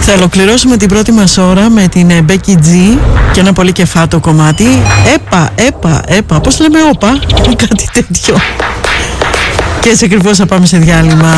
Θα ολοκληρώσουμε την πρώτη μας ώρα με την Becky G και ένα πολύ κεφάτο κομμάτι. Έπα, πώς λέμε όπα, κάτι τέτοιο. Και έτσι ακριβώς θα πάμε σε διάλειμμα.